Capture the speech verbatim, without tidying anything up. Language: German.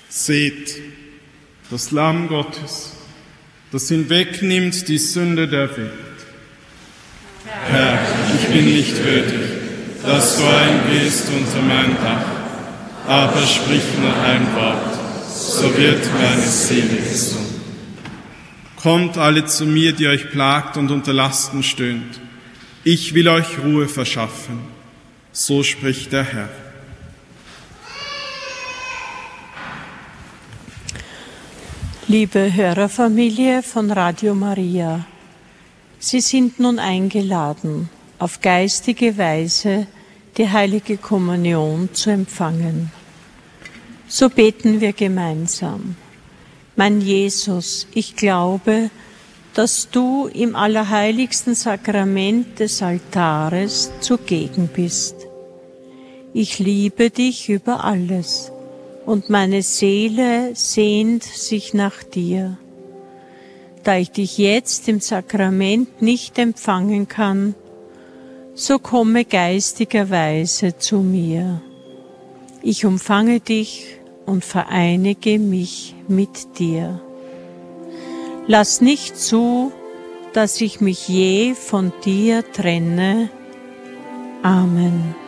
Seht, das Lamm Gottes, das hinwegnimmt die Sünde der Welt. Herr, ich bin nicht würdig, dass du eingehst unter mein Dach, aber sprich nur ein Wort, so wird meine Seele gesund. Kommt alle zu mir, die euch plagt und unter Lasten stöhnt. Ich will euch Ruhe verschaffen. So spricht der Herr. Liebe Hörerfamilie von Radio Maria, Sie sind nun eingeladen, auf geistige Weise die heilige Kommunion zu empfangen. So beten wir gemeinsam. Mein Jesus, ich glaube, dass du im allerheiligsten Sakrament des Altares zugegen bist. Ich liebe dich über alles und meine Seele sehnt sich nach dir. Da ich dich jetzt im Sakrament nicht empfangen kann, so komme geistigerweise zu mir. Ich umfange dich und vereinige mich mit dir. Lass nicht zu, dass ich mich je von dir trenne. Amen.